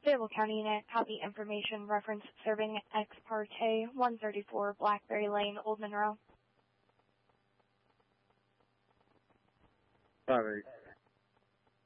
Fayette County Unit, copy information reference serving ex parte 134 Blackberry Lane, Old Monroe. 5-8.